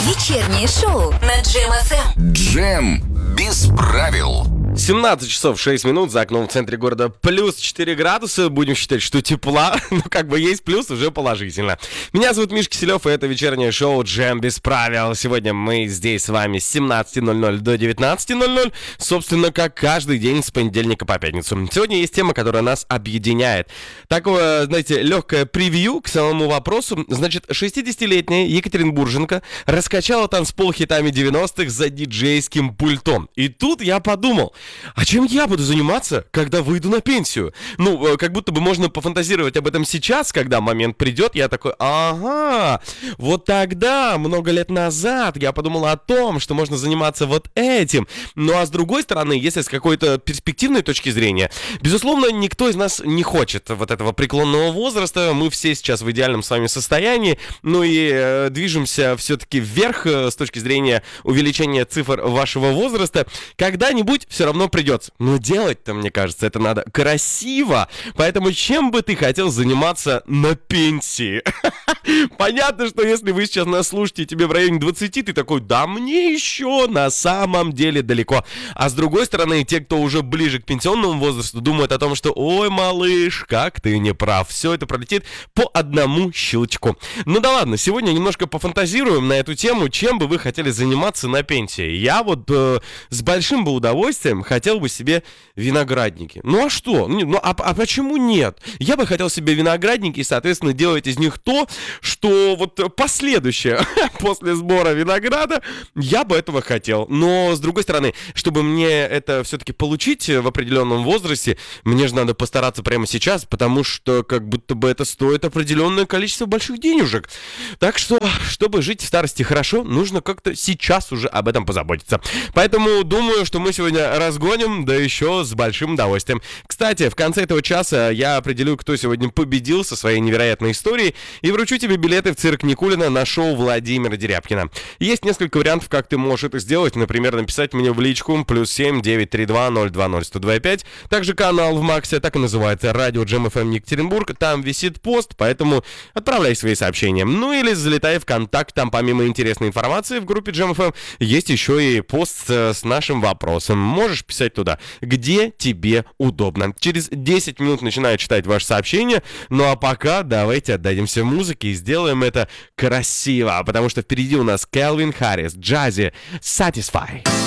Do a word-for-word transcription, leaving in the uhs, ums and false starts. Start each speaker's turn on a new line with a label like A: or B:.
A: Вечернее шоу на Джем эф эм.
B: Джем без правил.
C: семнадцать часов шесть минут, за окном в центре города плюс четыре градуса. Будем считать, что тепла, но как бы есть плюс, уже положительно. Меня зовут Миш Киселев, и это вечернее шоу «Джем без правил». Сегодня мы здесь с вами с семнадцати ноль-ноль до девятнадцати ноль-ноль, собственно, как каждый день с понедельника по пятницу. Сегодня есть тема, которая нас объединяет. Такое, знаете, легкое превью к самому вопросу. Значит, шестидесятилетняя екатеринбурженка раскачала танцпол хитами девяностых за диджейским пультом. И тут я подумал, а чем я буду заниматься, когда выйду на пенсию? Ну, как будто бы можно пофантазировать об этом сейчас, когда момент придет. Я такой, ага, вот тогда, много лет назад, я подумал о том, что можно заниматься вот этим. Ну, а с другой стороны, если с какой-то перспективной точки зрения, безусловно, никто из нас не хочет вот этого преклонного возраста. Мы все сейчас в идеальном с вами состоянии. Ну и э, движемся все-таки вверх э, с точки зрения увеличения цифр вашего возраста. Когда-нибудь все равно придется. Но делать-то, мне кажется, это надо красиво. Поэтому чем бы ты хотел заниматься на пенсии? Понятно, что если вы сейчас нас слушаете, тебе в районе двадцати, ты такой, да мне еще на самом деле далеко. А с другой стороны, те, кто уже ближе к пенсионному возрасту, думают о том, что ой, малыш, как ты не прав. Все это пролетит по одному щелчку. Ну да ладно, сегодня немножко пофантазируем на эту тему, чем бы вы хотели заниматься на пенсии. Я вот э, с большим бы удовольствием хотел бы себе виноградники. Ну а что? Ну а, а почему нет? Я бы хотел себе виноградники и, соответственно, делать из них то, что вот последующее после сбора винограда, я бы этого хотел. Но, с другой стороны, чтобы мне это все-таки получить в определенном возрасте, мне же надо постараться прямо сейчас, потому что как будто бы это стоит определенное количество больших денежек. Так что, чтобы жить в старости хорошо, нужно как-то сейчас уже об этом позаботиться. Поэтому думаю, что мы сегодня разгоним, да еще с большим удовольствием. Кстати, в конце этого часа я определю, кто сегодня победил со своей невероятной историей, и вручу тебе билеты в цирк Никулина на шоу Владимира Дерябкина. Есть несколько вариантов, как ты можешь это сделать. Например, написать мне в личку плюс семь девятьсот тридцать два ноль два ноль сто два пять. Также канал в Максе, так и называется, радио Джем эф эм Екатеринбург. Там висит пост, поэтому отправляй свои сообщения. Ну или залетай в контакт, там помимо интересной информации в группе Джем эф эм есть еще и пост с нашим вопросом. Можешь писать туда, где тебе удобно. Через десять минут начинаю читать ваши сообщения. Ну а пока давайте отдадимся музыке и сделаем это красиво, потому что впереди у нас Кэлвин Харрис, Джази, Satisfy.